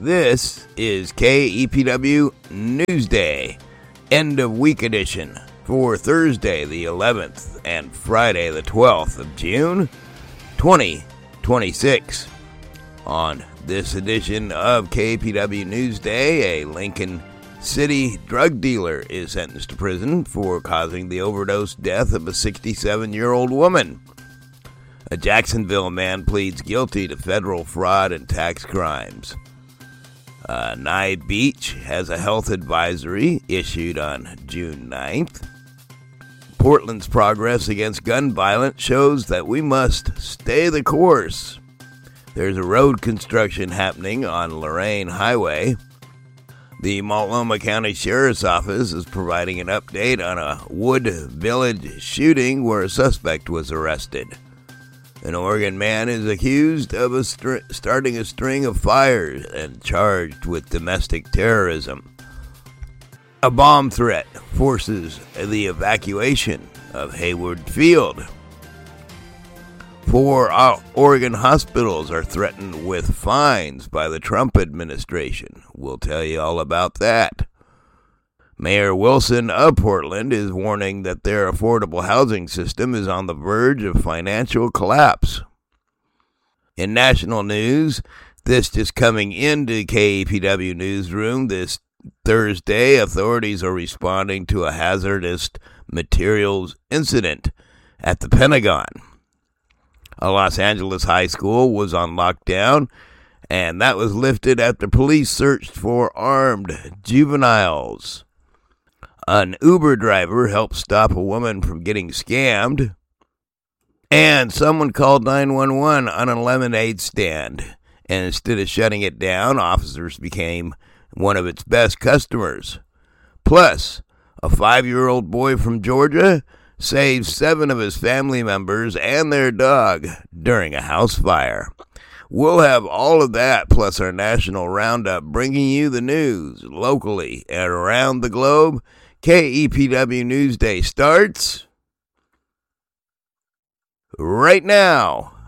This is KEPW Newsday, end of week edition for Thursday the 11th and Friday the 12th of June, 2026. On this edition of KEPW Newsday, a Lincoln City drug dealer is sentenced to prison for causing the overdose death of a 67-year-old woman. A Jacksonville man pleads guilty to federal fraud and tax crimes. Nye Beach has a health advisory issued on June 9th. Portland's progress against gun violence shows that we must stay the course. There's a road construction happening on Lorain Highway. The Multnomah County Sheriff's Office is providing an update on a Wood Village shooting where a suspect was arrested. An Oregon man is accused of starting a string of fires and charged with domestic terrorism. A bomb threat forces the evacuation of Hayward Field. 4 Oregon hospitals are threatened with fines by the Trump administration. We'll tell you all about that. Mayor Wilson of Portland is warning that their affordable housing system is on the verge of financial collapse. In national news, this just coming into KEPW Newsroom this Thursday, authorities are responding to a hazardous materials incident at the Pentagon. A Los Angeles high school was on lockdown, and that was lifted after police searched for armed juveniles. An Uber driver helped stop a woman from getting scammed. And someone called 911 on a lemonade stand. And instead of shutting it down, officers became one of its best customers. Plus, a 5-year-old boy from Georgia saved 7 of his family members and their dog during a house fire. We'll have all of that plus our national roundup bringing you the news locally and around the globe. KEPW Newsday starts right now.